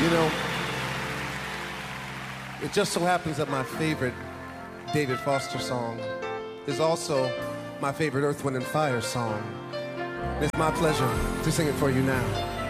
You know, it just so happens that my favorite David Foster song is also my favorite Earth, Wind, and Fire song. It's my pleasure to sing it for you now.